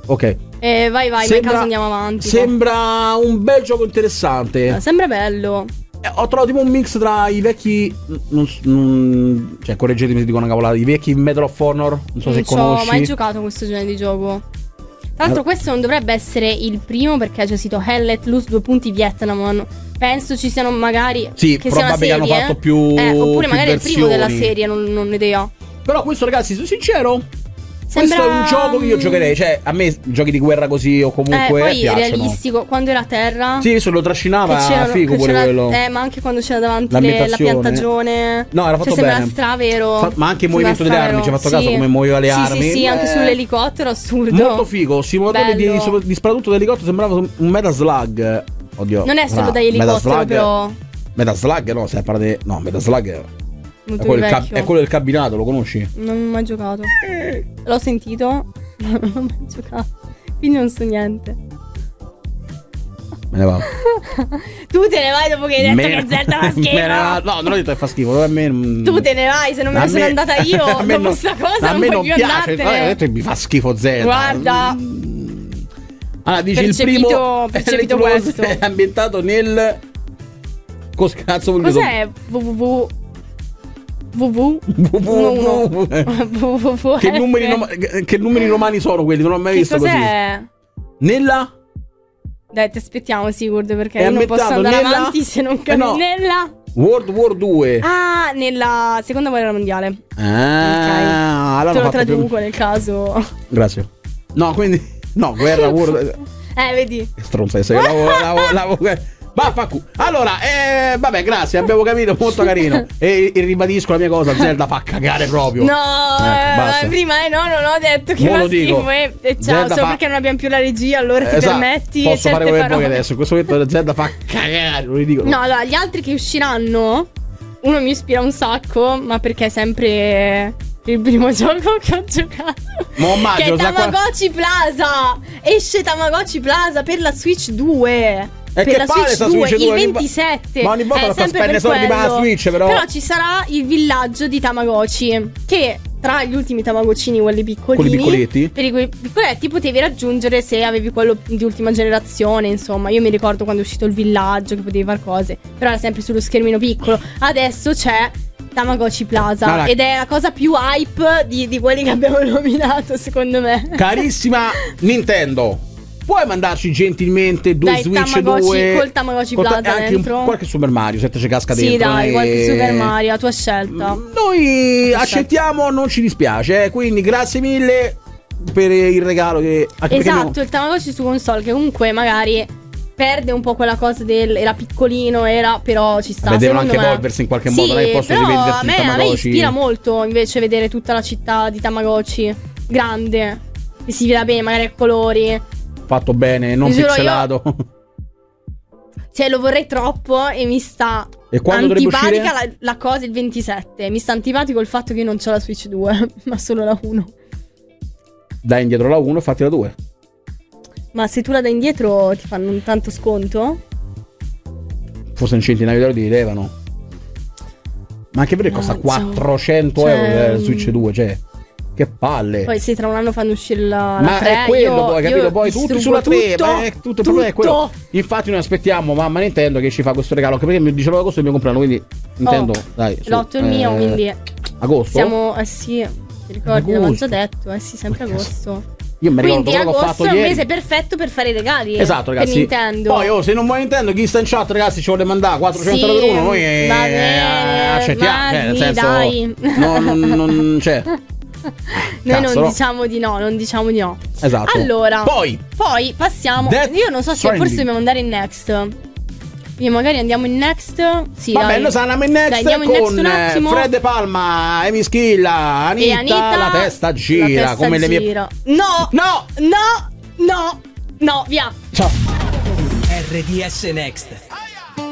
Ok. Vai, ma in caso andiamo avanti. Sembra un bel gioco interessante. Sembra bello. Ho trovato tipo un mix tra i vecchi. Cioè, correggetemi se dico una cavolata. I vecchi Medal of Honor. Non so se conosci. Non ho mai giocato a questo genere di gioco. Tra l'altro, questo non dovrebbe essere il primo, perché c'è scritto Hell Let Loose Vietnam. Penso ci siano magari. Sì, che sia una serie, che hanno fatto più. Oppure più magari versioni. è il primo della serie, non ho idea. Però questo, ragazzi, sono sincero. Sembra... Questo è un gioco che io giocherei. Cioè, a me giochi di guerra così o comunque poi piacciono. realistico, quando era a terra. Sì, se lo trascinava a figo pure quello. Ma anche quando c'era davanti la piantagione. No, era fatto bene. bene. Sembra vero. Ma anche il movimento delle armi, ci ha fatto caso come muoveva le armi. Sì, anche sull'elicottero, assurdo. Molto figo. Simulatore di sparatutto d'elicottero, sembrava un Metal Slug. Oddio. Non è solo dagli elicotteri, però. Metal Slug no, se parla di. No, Metal Slug è quello del cabinato, lo conosci? Non ho mai giocato. L'ho sentito, ma non ho mai giocato. Quindi non so niente. Me ne vado. Tu te ne vai dopo che hai detto che Zelda fa schifo. No, non ho detto che fa schifo. Tu te ne vai, se non me ne sono andata io. Dopo sta cosa non puoi più andartene. Ho detto che mi fa schifo Zelda. Guarda. Allora, dici il primo percepito questo. È ambientato nel. Cazzo vuol dire? Cos'è? Che numeri romani sono quelli? Non ho mai visto così. Cos'è? Nella. Dai, ti aspettiamo Sigurd, perché io non posso andare avanti se non cammino. Nella World War 2. Ah, nella seconda guerra mondiale. Ah, okay. Te lo traduco nel caso. Grazie. No, quindi no, guerra World. Vedi. Stronza, sei allora, vabbè, grazie, abbiamo capito, molto carino. E ribadisco la mia cosa, Zelda fa cagare proprio. No, prima non ho detto che fa schifo e ciao, solo perché non abbiamo più la regia, allora ti permetti. Posso fare quello che vuoi adesso, in questo momento Zelda fa cagare, lo dico. No, allora, gli altri che usciranno, uno mi ispira un sacco, ma perché è sempre il primo gioco che ho giocato, che è Tamagotchi Plaza. Esce Tamagotchi Plaza per la Switch 2. E per la Switch 2 il 27. Ma ogni volta lo sta spendendo soldi per la Switch, però ci sarà il villaggio di Tamagotchi, che tra gli ultimi Tamagoccini, quelli piccolini, piccoletti, per i piccoletti potevi raggiungere se avevi quello di ultima generazione. Insomma, io mi ricordo quando è uscito il villaggio che potevi fare cose, però era sempre sullo schermino piccolo. Adesso c'è Tamagotchi Plaza ed è la cosa più hype di quelli che abbiamo nominato, secondo me. Carissima Nintendo, puoi mandarci gentilmente due Switch 2 col Tamagotchi Plaza dentro? Qualche Super Mario, se ci casca dentro. Sì, dai, qualche Super Mario, a tua scelta. Noi accettiamo, non ci dispiace, quindi grazie mille per il regalo che... Esatto, il Tamagotchi su console, che comunque magari perde un po' quella cosa era piccolino, però ci sta. Devono anche evolversi in qualche modo, non è che posso rivederti il Tamagotchi. A me ispira molto invece vedere tutta la città di Tamagotchi grande, che si vede bene, magari a colori, fatto bene, non pixelato. Cioè, lo vorrei troppo e mi sta antipatica la cosa il 27. Mi sta antipatico il fatto che io non c'ho la Switch 2, ma solo la 1. Dai indietro la 1 e fatti la 2. Ma se tu la dai indietro ti fanno un tanto sconto? Forse un centinaio di euro ti levano. Ma anche perché costa 400 euro la Switch 2, cioè che palle. Poi sì, tra un anno fanno uscire la 3. Ma è quello poi, capito? Poi tutti sulla 3, tutto il problema è quello. Infatti noi aspettiamo mamma Nintendo che ci fa questo regalo, anche perché il 19 agosto è il mio compleanno, quindi Nintendo, dai, l'8 è il mio, quindi agosto? Siamo, sì, ti ricordi, l'avevo già detto, sì, sempre agosto. Io mi ricordo quindi quello che ho fatto ieri. È un mese perfetto per fare i regali. Esatto, ragazzi. Per Nintendo. Poi se non vuoi Nintendo, chi sta in chat, ragazzi, ci vuole mandare 400 euro per uno, noi accettiamo, cioè, nel senso, dai. non c'è. Noi non diciamo di no, non diciamo di no. Esatto. Allora, poi passiamo. Io non so se forse dobbiamo andare in next. Io magari andiamo in next. Sì, vabbè, noi andiamo in next, dai, con Fred De Palma, Amy Schilla, Anita, la testa gira come le mie. No, via. Ciao. RDS Next.